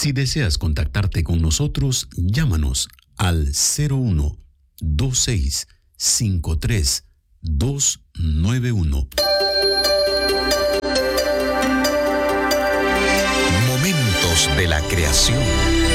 Si deseas contactarte con nosotros, llámanos al 01-2653-291. Momentos de la creación.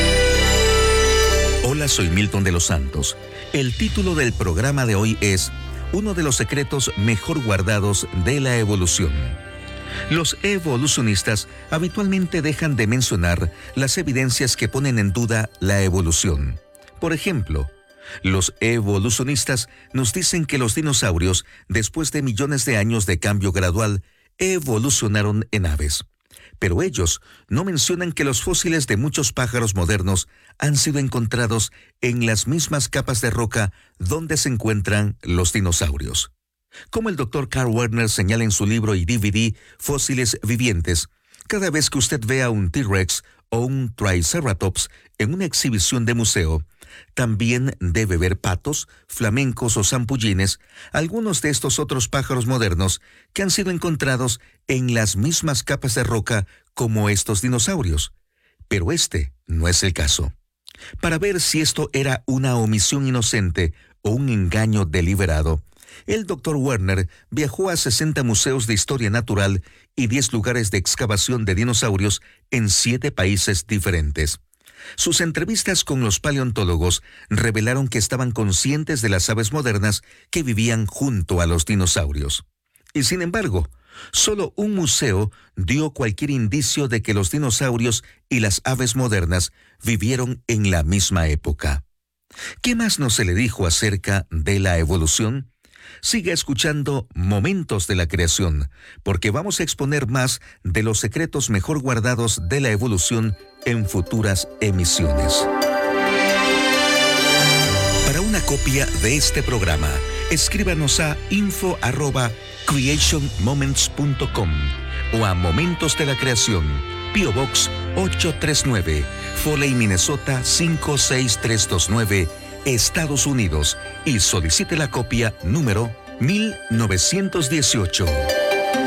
Hola, soy Milton de los Santos. El título del programa de hoy es Uno de los secretos mejor guardados de la evolución. Los evolucionistas habitualmente dejan de mencionar las evidencias que ponen en duda la evolución. Por ejemplo, los evolucionistas nos dicen que los dinosaurios, después de millones de años de cambio gradual, evolucionaron en aves. Pero ellos no mencionan que los fósiles de muchos pájaros modernos han sido encontrados en las mismas capas de roca donde se encuentran los dinosaurios. Como el Dr. Carl Werner señala en su libro y DVD Fósiles Vivientes, cada vez que usted vea un T-Rex o un Triceratops en una exhibición de museo, también debe ver patos, flamencos o zampullines, algunos de estos otros pájaros modernos que han sido encontrados en las mismas capas de roca como estos dinosaurios. Pero este no es el caso. Para ver si esto era una omisión inocente o un engaño deliberado, el Dr. Werner viajó a 60 museos de historia natural y 10 lugares de excavación de dinosaurios en 7 países diferentes. Sus entrevistas con los paleontólogos revelaron que estaban conscientes de las aves modernas que vivían junto a los dinosaurios. Y sin embargo, solo un museo dio cualquier indicio de que los dinosaurios y las aves modernas vivieron en la misma época. ¿Qué más no se le dijo acerca de la evolución? Siga escuchando Momentos de la Creación, porque vamos a exponer más de los secretos mejor guardados de la evolución en futuras emisiones. Para una copia de este programa, escríbanos a info@creationmoments.com o a Momentos de la Creación, P.O. Box 839, Foley, Minnesota 56329, Estados Unidos, y solicite la copia número 1918.